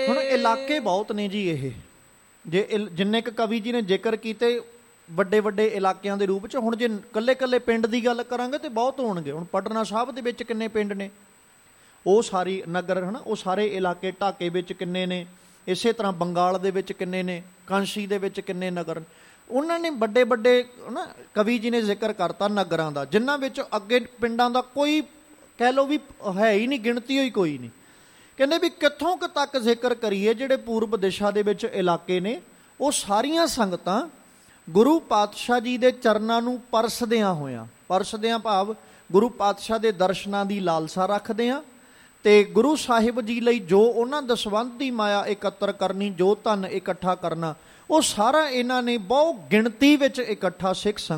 ਹੁਣ ਇਲਾਕੇ ਬਹੁਤ ਨੇ ਜੀ। ਇਹ ਜੇ ਜਿੰਨੇ ਕੁ ਕਵੀ ਜੀ ਨੇ ਜ਼ਿਕਰ ਕੀਤੇ ਵੱਡੇ ਵੱਡੇ ਇਲਾਕਿਆਂ ਦੇ ਰੂਪ 'ਚ, ਹੁਣ ਜੇ ਇਕੱਲੇ ਇਕੱਲੇ ਪਿੰਡ ਦੀ ਗੱਲ ਕਰਾਂਗੇ ਤਾਂ ਬਹੁਤ ਹੋਣਗੇ। ਹੁਣ ਪਟਨਾ ਸਾਹਿਬ ਦੇ ਵਿੱਚ ਕਿੰਨੇ ਪਿੰਡ ਨੇ, ਉਹ ਸਾਰੀ ਨਗਰ ਹੈ ਨਾ, ਉਹ ਸਾਰੇ ਇਲਾਕੇ। ਢਾਕੇ ਵਿੱਚ ਕਿੰਨੇ ਨੇ, ਇਸੇ ਤਰ੍ਹਾਂ ਬੰਗਾਲ ਦੇ ਵਿੱਚ ਕਿੰਨੇ ਨੇ, ਕਾਂਸ਼ੀ ਦੇ ਵਿੱਚ ਕਿੰਨੇ ਨਗਰ। ਉਹਨਾਂ ਨੇ ਵੱਡੇ ਵੱਡੇ ਨਾ ਕਵੀ ਜੀ ਨੇ ਜ਼ਿਕਰ ਕਰਤਾ ਨਗਰਾਂ ਦਾ, ਜਿਨ੍ਹਾਂ ਵਿੱਚ ਅੱਗੇ ਪਿੰਡਾਂ ਦਾ ਕੋਈ ਕਹਿ ਲਓ ਵੀ ਹੈ ਹੀ ਨਹੀਂ, ਗਿਣਤੀ ਹੋਈ ਕੋਈ ਨਹੀਂ। ਕਹਿੰਦੇ ਵੀ ਕਿੱਥੋਂ ਕੁ ਤੱਕ ਜ਼ਿਕਰ ਕਰੀਏ, ਜਿਹੜੇ ਪੂਰਬ ਦਿਸ਼ਾ ਦੇ ਵਿੱਚ ਇਲਾਕੇ ਨੇ, ਉਹ ਸਾਰੀਆਂ ਸੰਗਤਾਂ ਗੁਰੂ ਪਾਤਸ਼ਾਹ ਜੀ ਦੇ ਚਰਨਾਂ ਨੂੰ ਪਰਸਦਿਆਂ ਹੋਇਆਂ, ਪਰਸਦਿਆਂ ਭਾਵ ਗੁਰੂ ਪਾਤਸ਼ਾਹ ਦੇ ਦਰਸ਼ਨਾਂ ਦੀ ਲਾਲਸਾ ਰੱਖਦਿਆਂ, ਅਤੇ ਗੁਰੂ ਸਾਹਿਬ ਜੀ ਲਈ ਜੋ ਉਹਨਾਂ ਦਸਵੰਧ ਦੀ ਮਾਇਆ ਇਕੱਤਰ ਕਰਨੀ, ਜੋ ਧਨ ਇਕੱਠਾ ਕਰਨਾ, ਉਹ ਸਾਰਾ ਇਹਨਾਂ ਨੇ ਬਹੁ ਗਿਣਤੀ ਵਿੱਚ ਇਕੱਠਾ ਸਿੱਖ ਸੰਗਤ